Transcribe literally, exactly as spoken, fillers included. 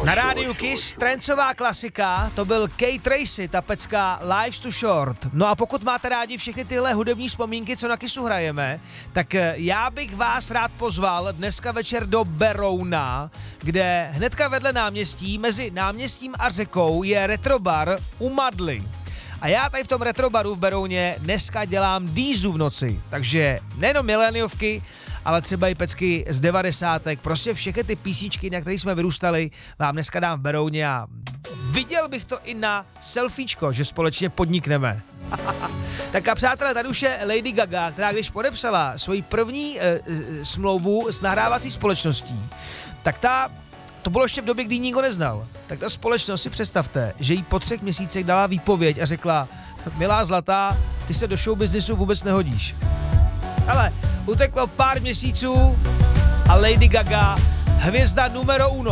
Na rádiu Kiss, trencová klasika, to byl Kate Tracy, ta pecka Life's Too Short. No a pokud máte rádi všechny tyhle hudební vzpomínky, co na Kissu hrajeme, tak já bych vás rád pozval dneska večer do Berouna, kde hnedka vedle náměstí, mezi náměstím a řekou, je retrobar u Madly. A já tady v tom retrobaru v Berouně dneska dělám dýzu v noci, takže nejenom mileniovky, ale třeba i pecky z devadesátek, prostě všechny ty písničky, na které jsme vyrůstali, vám dneska dám v Berouně a viděl bych to i na selfiečko, že společně podnikneme. Tak a přátelé, tady už je Lady Gaga, která když podepsala svoji první e, e, smlouvu s nahrávací společností, tak ta, to bylo ještě v době, kdy ji nikdo neznal, tak ta společnost, si představte, že jí po třech měsících dala výpověď a řekla: milá zlatá, ty se do showbiznisu vůbec nehodíš. Ale uteklo pár měsíců a Lady Gaga, hvězda numero uno.